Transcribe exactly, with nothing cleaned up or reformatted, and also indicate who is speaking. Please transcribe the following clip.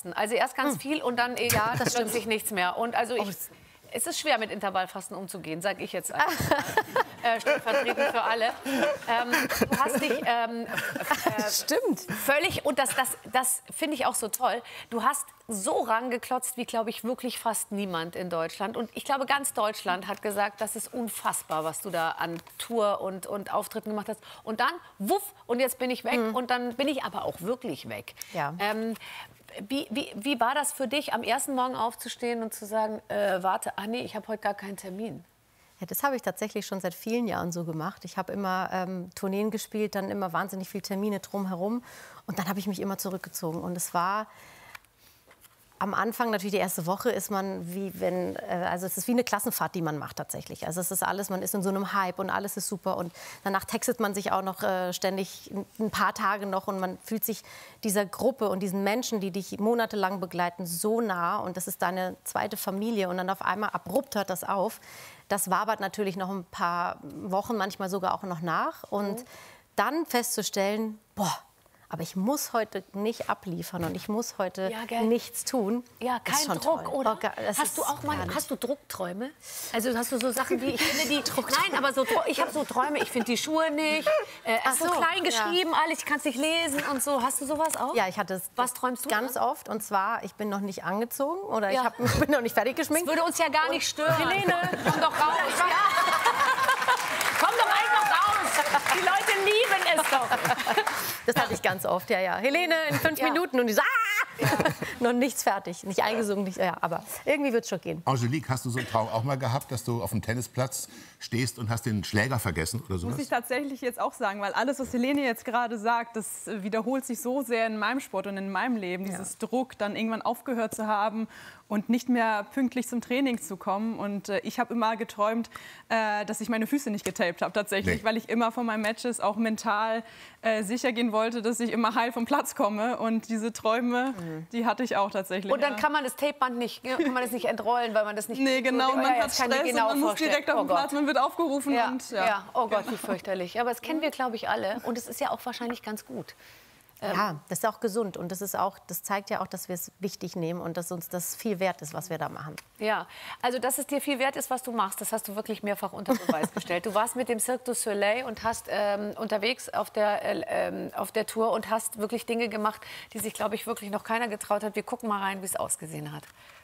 Speaker 1: Intervallfasten. Also erst ganz hm. viel und dann eh ja, das plötzlich nichts mehr. Und also ich, es ist schwer, mit Intervallfasten umzugehen, sage ich jetzt einfach. äh, stellvertretend für alle. Ähm, du hast dich ähm, äh,
Speaker 2: Stimmt.
Speaker 1: völlig, und das, das, das finde ich auch so toll, du hast so rangeklotzt, wie, glaube ich, wirklich fast niemand in Deutschland. Und ich glaube, ganz Deutschland hat gesagt, das ist unfassbar, was du da an Tour und, und Auftritten gemacht hast. Und dann, wuff, und jetzt bin ich weg. Mhm. Und dann bin ich aber auch wirklich weg.
Speaker 2: Ja.
Speaker 1: Ähm, Wie, wie, wie war das für dich, am ersten Morgen aufzustehen und zu sagen, äh, warte, ah nee, ich habe heute gar keinen Termin?
Speaker 2: Ja, das habe ich tatsächlich schon seit vielen Jahren so gemacht. Ich habe immer ähm, Tourneen gespielt, dann immer wahnsinnig viele Termine drumherum. Und dann habe ich mich immer zurückgezogen. Und es war am Anfang, natürlich die erste Woche, ist man wie wenn, äh, also es ist wie eine Klassenfahrt, die man macht tatsächlich. Also es ist alles, man ist in so einem Hype und alles ist super. Und danach textet man sich auch noch äh, ständig ein paar Tage noch und man fühlt sich dieser Gruppe und diesen Menschen, die dich monatelang begleiten, so nah. Und das ist deine zweite Familie. Und dann auf einmal abrupt hört das auf. Das wabert natürlich noch ein paar Wochen, manchmal sogar auch noch nach. Und mhm. dann festzustellen, boah, aber ich muss heute nicht abliefern und ich muss heute ja, nichts tun.
Speaker 1: Ja, kein Druck, toll. Oder?
Speaker 2: Oh,
Speaker 1: hast du auch mal, hast du Druckträume? Also hast du so Sachen wie, ich finde die, nein, aber so, ich habe so Träume, ich finde die Schuhe nicht, äh, Ach so, so klein geschrieben, ja. alles, ich kann es nicht lesen und so. Hast du sowas auch?
Speaker 2: Ja, ich hatte es
Speaker 1: Was träumst du
Speaker 2: ganz
Speaker 1: an?
Speaker 2: oft und zwar, ich bin noch nicht angezogen oder
Speaker 1: ja.
Speaker 2: ich, hab, ich bin noch nicht fertig geschminkt.
Speaker 1: Das würde uns ja gar nicht stören.
Speaker 2: Helene,
Speaker 1: komm doch raus. Ja. Komm doch einfach raus. Die Leute lieben es doch.
Speaker 2: Das hatte ich ganz oft, ja, ja. Helene, in fünf ja. Minuten und die so, ah! Ja. Noch nichts fertig, nicht eingesungen, nicht, ja, aber irgendwie wird es schon gehen.
Speaker 3: Angelique, hast du so einen Traum auch mal gehabt, dass du auf dem Tennisplatz stehst und hast den Schläger vergessen oder sowas?
Speaker 4: Muss ich tatsächlich jetzt auch sagen, weil alles, was Helene jetzt gerade sagt, das wiederholt sich so sehr in meinem Sport und in meinem Leben. Dieses ja. Druck, dann irgendwann aufgehört zu haben und nicht mehr pünktlich zum Training zu kommen. Und äh, ich habe immer geträumt, äh, dass ich meine Füße nicht getaped habe tatsächlich, nee. weil ich immer vor meinen Matches auch mental äh, sicher gehen wollte, dass ich immer heil vom Platz komme. Und diese Träume, mhm. die hatte ich auch tatsächlich.
Speaker 1: Und dann
Speaker 4: ja.
Speaker 1: kann man das Tapeband nicht, kann man das nicht entrollen, weil man das nicht...
Speaker 4: Nee, genau,
Speaker 1: so,
Speaker 4: man
Speaker 1: ja,
Speaker 4: hat Stress und man muss direkt auf den
Speaker 1: oh
Speaker 4: Platz, man wird aufgerufen.
Speaker 1: Ja,
Speaker 4: und, ja.
Speaker 1: ja, oh Gott, wie fürchterlich. Aber das kennen wir, glaube ich, alle. Und es ist ja auch wahrscheinlich ganz gut.
Speaker 2: Ja, das ist auch gesund und das ist auch, das zeigt ja auch, dass wir es wichtig nehmen und dass uns das viel wert ist, was wir da machen.
Speaker 1: Ja, also dass es dir viel wert ist, was du machst, das hast du wirklich mehrfach unter Beweis gestellt. Du warst mit dem Cirque du Soleil und hast ähm, unterwegs auf der, äh, auf der Tour und hast wirklich Dinge gemacht, die sich, glaube ich, wirklich noch keiner getraut hat. Wir gucken mal rein, wie es ausgesehen hat.